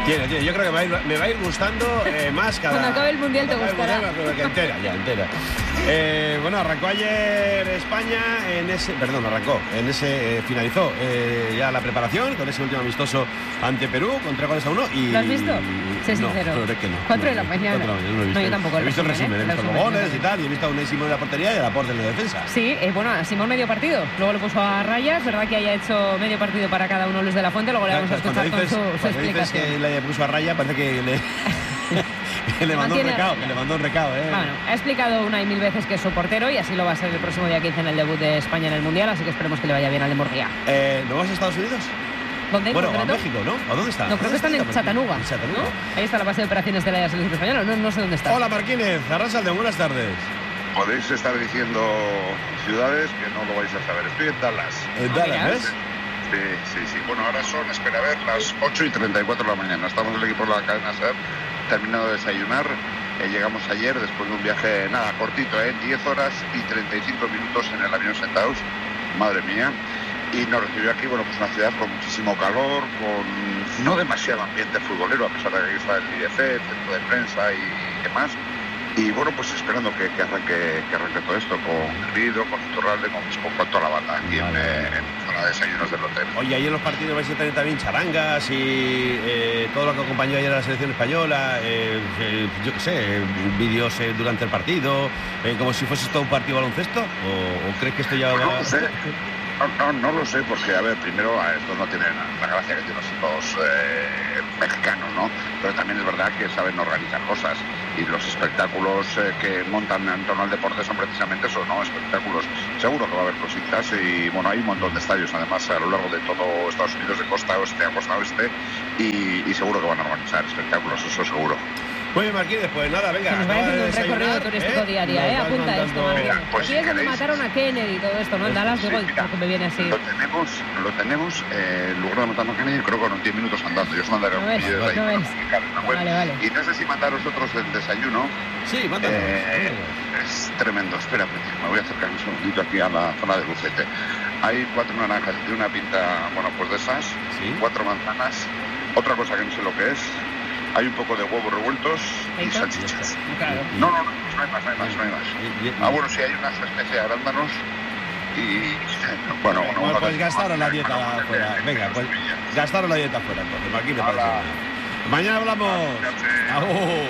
Tiene. Yo creo que me va a ir gustando más cada... Cuando acabe el Mundial te gustará. Que entera. Bueno, arrancó ayer España finalizó ya la preparación con ese último amistoso ante Perú con 3-1 y... ¿Lo has visto? Sé sincero. No, que no. 4 de la mañana. No, yo tampoco. He visto el resumen, he visto los goles y tal, y he visto a Unai Simón en la portería y el aporte en la defensa. Sí, bueno, Simón medio partido. Luego lo puso a rayas, verdad que haya hecho medio partido para cada uno Luis de la Fuente, luego le vamos a escuchar con su explicación. Que le puso a raya, parece que le mandó un recado, Bueno, ha explicado una y mil veces que es su portero y así lo va a ser el próximo día 15 en el debut de España en el Mundial, así que esperemos que le vaya bien al de Murguía. ¿No vas a Estados Unidos? ¿Dónde? Bueno, a México, ¿no? ¿A dónde está? No, creo que están en Chattanooga. En Chattanooga. ¿No? Ahí está la base de operaciones de la selección española, no sé dónde está. Hola Marquínez, Arrasaldón, buenas tardes. Podéis estar diciendo ciudades que no lo vais a saber. Estoy en Dallas. ¿En Dallas, ves? Sí. Bueno, ahora son, espera a ver, las 8:34 de la mañana. Estamos el equipo de la cadena SER, terminado de desayunar. Llegamos ayer después de un viaje, cortito, 10 horas y 35 minutos en el avión sentados. Madre mía. Y nos recibió aquí, pues una ciudad con muchísimo calor, con no demasiado ambiente futbolero, a pesar de que aquí está el IDF, el centro de prensa y demás. Y pues esperando que arranque todo esto con Grido, con Iturralde, con toda la banda aquí en zona de desayunos del hotel. Oye, ahí en los partidos vais a tener también charangas y todo lo que acompañó ayer a la selección española, yo qué sé, vídeos durante el partido, como si fuese todo un partido de baloncesto, o crees que esto ya va... No sé. No lo sé, porque, a ver, primero, esto no tiene la gracia que tienen los equipos mexicanos, ¿no? Pero también es verdad que saben organizar cosas y los espectáculos que montan en torno al deporte son precisamente eso, ¿no? Espectáculos. Seguro que va a haber cositas y, hay un montón de estadios, además, a lo largo de todo Estados Unidos, de costa oeste a costa oeste, y seguro que van a organizar espectáculos, eso seguro. Muy bien, Marquínez, pues nada, venga. Se nos va haciendo un recorrido turístico diario, apunta esto, Marquínez. Pues aquí es donde mataron a Kennedy y todo esto, ¿no? En Dallas, digo, porque me viene así. Lo tenemos, en lugar de matar a Kennedy, creo que con 10 minutos andando. Yo os mandaré un vídeo de ahí. Vale. Y no sé si mandaros otros del desayuno. Sí, mándanos. Es tremendo, espera, me voy a acercar un segundito aquí a la zona de Bufete. Hay 4 naranjas de una pinta, de esas, ¿sí? 4 manzanas, otra cosa que no sé lo que es. Hay un poco de huevos revueltos y salchichas. Claro. No hay más. Sí, hay una especie de arándanos y... pues gastaron la dieta fuera. Venga, pues gastaron la dieta fuera, entonces. Aquí me parece. Mañana hablamos.